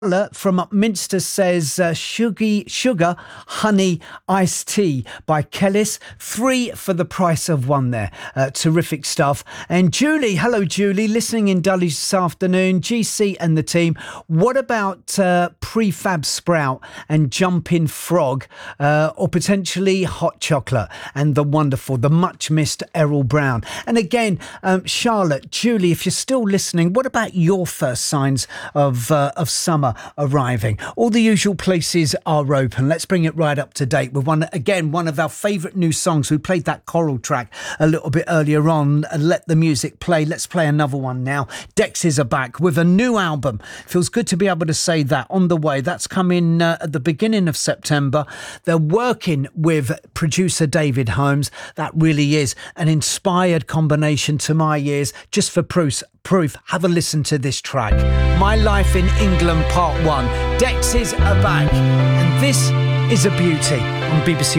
From Upminster says sugar, honey, iced tea by Kellis. 3 for the price of 1 there. Terrific stuff. And Julie, hello Julie, listening in Dulwich this afternoon. GC and the team. What about prefab sprout and jumping frog or potentially hot chocolate and the wonderful, the much missed Errol Brown? And again, Charlotte, Julie, if you're still listening, what about your first signs of summer arriving? All the usual places are open. Let's bring it right up to date with one of our favourite new songs. We played that choral track a little bit earlier on. Let the music play. Let's play another one now. Dexys are back with a new album. Feels good to be able to say that. On the way, that's coming at the beginning of September. They're working with producer David Holmes. That really is an inspired combination to my ears. Just for proof, have a listen to this track. My Life in England Part 1. Dexys are back, and this is a beauty on BBC